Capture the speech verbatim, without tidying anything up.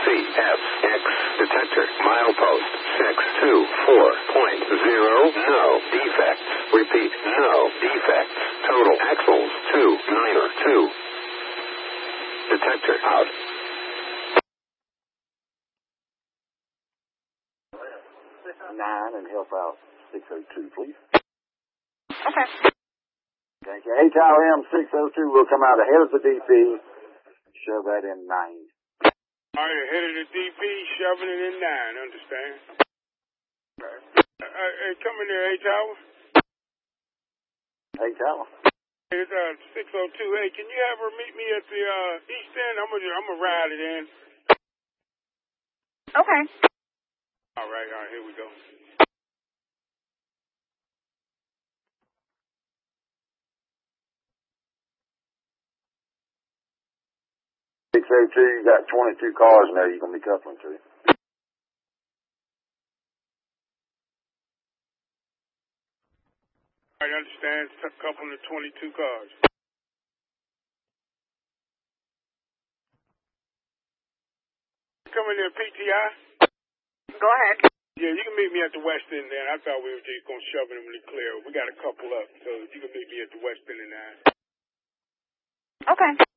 F X. Detector. Milepost six two four point zero. No defects. Repeat. No defects. Total axles two nine two. Detector out. Nine and help out six oh two, please. Okay. Thank you. H R M six oh two will come out ahead of the D P. Shove that in nine. All right, ahead of the D P, shoving it in nine. Understand? Okay. Uh, hey, come in there, H-Tower. H-Tower. It's uh, six oh two. Hey, can you have her meet me at the uh, East End? I'm going to I'm gonna ride it in. Okay. All right, all right, here we go. six oh two, you got twenty-two cars in there you can be coupling to. I understand. It's a couple of twenty-two cars. Come in there, P T I. Go ahead. Yeah, you can meet me at the West End then. I thought we were just going to shove it in really clear. We got a couple up, so you can meet me at the West End and nine. Okay.